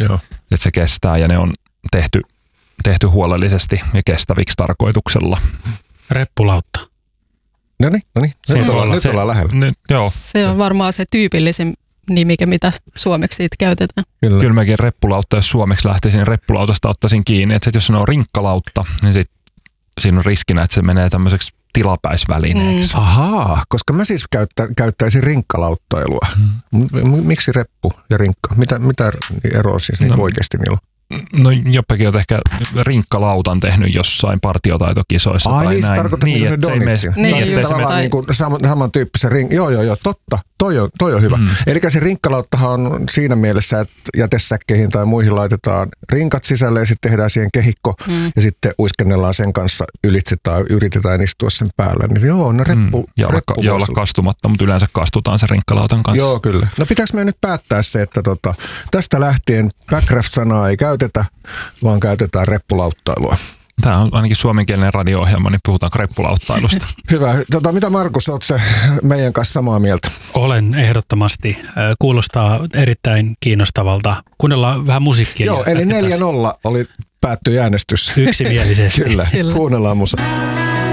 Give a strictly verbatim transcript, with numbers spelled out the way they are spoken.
Joo. Että se kestää ja ne on tehty, tehty huolellisesti ja kestäviksi tarkoituksella. Reppulautta. No niin, no niin. Nyt, ollaan, nyt ollaan lähellä. Nyt, joo. Se on varmaan se tyypillisin nimike, mitä suomeksi siitä käytetään. Kyllä. Kyllä mäkin reppulautta, jos suomeksi lähtisin, niin reppulautasta ottaisin kiinni. Että jos se on rinkkalautta, niin sit siinä on riskinä, että se menee tämmöiseksi tilapäisvälineeksi. Mm. Ahaa, koska mä siis käyttä, käyttäisin rinkkalauttailua. Mm. Miksi reppu ja rinkka? Mitä, mitä eroa siis no, niin oikeasti niillä on? No joppakin on ehkä rinkkalautan tehnyt jossain partiotaitokisoissa. Ai tai niin, näin. tarkoitatko niin, se donitsin? Niin, niin, just, tavallaan tai... niin kuin saman, samantyyppisen ring... Joo, joo, joo, totta. Toi on, toi on hyvä. Mm. Eli se rinkkalauttahan on siinä mielessä, että jätesäkkeihin tai muihin laitetaan rinkat sisälle ja sitten tehdään siihen kehikko mm. ja sitten uiskennellaan sen kanssa ylitse tai yritetään istua sen päällä. Niin joo, ne reppu... Mm. Ja, olla, ja olla kastumatta, mutta yleensä kastutaan sen rinkkalautan kanssa. Joo, kyllä. No pitääkö me nyt päättää se, että tota, tästä lähtien backraft-sanaa ei käytetä, vaan käytetään reppulauttailua. Tämä on ainakin suomenkielinen radio-ohjelma, niin puhutaan reppulauttailusta. Hyvä. Tota, mitä Markus, oot se meidän kanssa samaa mieltä? Olen ehdottomasti. Kuulostaa erittäin kiinnostavalta. Kuunnellaan vähän musiikkia. Joo, eli neljä nolla oli päättyi äänestys. Yksimielisesti. Kyllä, Kyllä. kuunnellaan musa.